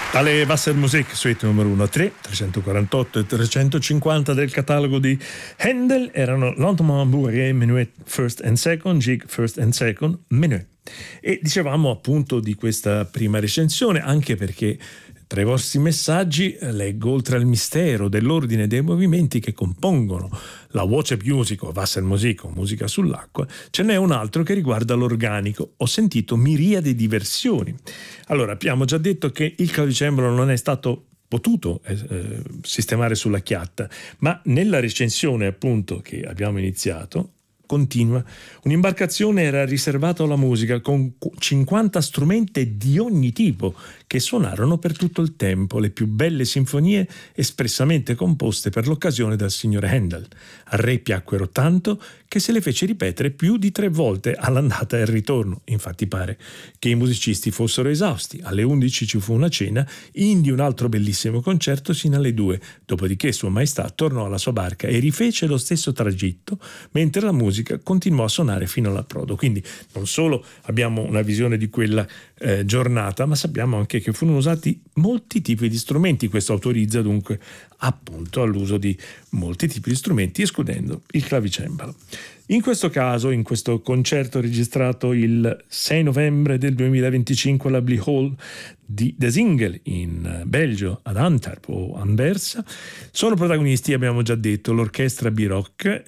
Alle Wassermusik, suite numero 1, 3, 348 e 350 del catalogo di Handel erano Lentement Bourré, Menuet First and Second, Jig First and Second, Menuet. E dicevamo appunto di questa prima recensione anche perché tra i vostri messaggi leggo, oltre al mistero dell'ordine dei movimenti che compongono la Worship Music o Wassermusik o musica sull'acqua, ce n'è un altro che riguarda l'organico. Ho sentito miriadi di versioni. Allora, abbiamo già detto che il clavicembalo non è stato potuto sistemare sulla chiatta, ma nella recensione appunto che abbiamo iniziato continua. Un'imbarcazione era riservata alla musica con 50 strumenti di ogni tipo che suonarono per tutto il tempo le più belle sinfonie espressamente composte per l'occasione dal signore Handel. Al re piacquero tanto che se le fece ripetere più di 3 volte all'andata e al ritorno. Infatti pare che i musicisti fossero esausti. Alle 11 ci fu una cena, indi un altro bellissimo concerto sino alle 2. Dopodiché Sua Maestà tornò alla sua barca e rifece lo stesso tragitto, mentre la musica continuò a suonare fino all'approdo. Quindi non solo abbiamo una visione di quella giornata, ma sappiamo anche che furono usati molti tipi di strumenti. Questo autorizza dunque appunto all'uso di molti tipi di strumenti, escludendo il clavicembalo. In questo caso, in questo concerto registrato il 6 novembre del 2025 alla Blie Hall di De Singel in Belgio, ad Antwerp o Anversa, sono protagonisti, abbiamo già detto, l'orchestra Biroc,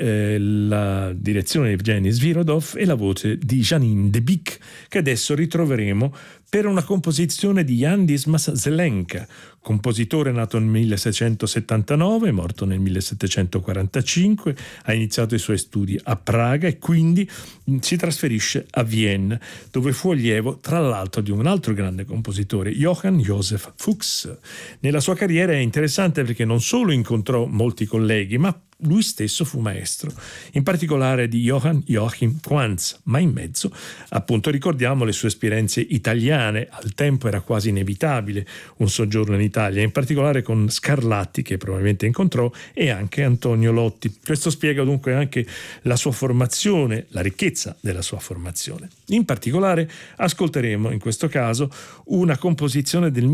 la direzione di Evgeny Svirodov e la voce di Janine Debic, che adesso ritroveremo per una composizione di Jan Dismas Zelenka, compositore nato nel 1679, morto nel 1745, ha iniziato i suoi studi a Praga e quindi si trasferisce a Vienna, dove fu allievo tra l'altro di un altro grande compositore, Johann Joseph Fuchs. Nella sua carriera è interessante perché non solo incontrò molti colleghi, ma lui stesso fu maestro, in particolare di Johann Joachim Quantz, ma in mezzo appunto ricordiamo le sue esperienze italiane. Al tempo era quasi inevitabile un soggiorno in Italia, in particolare con Scarlatti, che probabilmente incontrò, e anche Antonio Lotti. Questo spiega dunque anche la sua formazione, la ricchezza della sua formazione. In particolare ascolteremo in questo caso una composizione del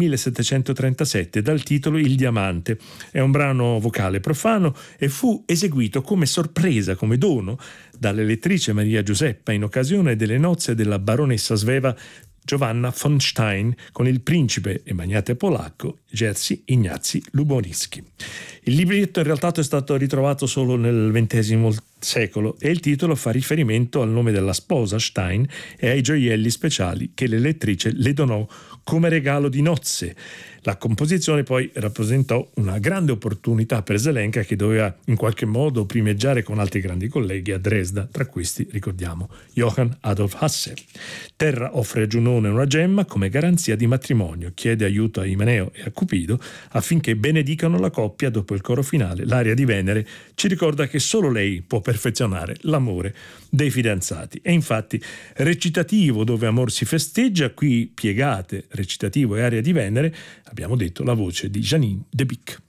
1737 dal titolo Il Diamante. È un brano vocale profano e fu eseguito come sorpresa, come dono, dall'elettrice Maria Giuseppa in occasione delle nozze della baronessa sveva Giovanna von Stein con il principe e magnate polacco Jerzy Ignacy Lubomirski. Il libretto in realtà è stato ritrovato solo nel XX secolo e il titolo fa riferimento al nome della sposa Stein e ai gioielli speciali che l'elettrice le donò come regalo di nozze. La composizione poi rappresentò una grande opportunità per Zelenka, che doveva in qualche modo primeggiare con altri grandi colleghi a Dresda, tra questi ricordiamo Johann Adolf Hasse. Terra offre a Giunone una gemma come garanzia di matrimonio, chiede aiuto a Imeneo e a Cupido affinché benedicano la coppia. Dopo il coro finale, l'aria di Venere ci ricorda che solo lei può perfezionare l'amore dei fidanzati. E infatti recitativo dove amor si festeggia, qui piegate, recitativo e aria di Venere, abbiamo detto la voce di Janine Debic.